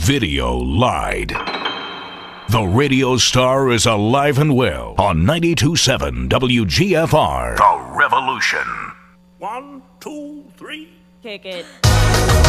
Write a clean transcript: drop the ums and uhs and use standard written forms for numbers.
video lied. The radio star is alive and well on 92.7 WGFR. The Revolution. 1, 2, 3. Kick it.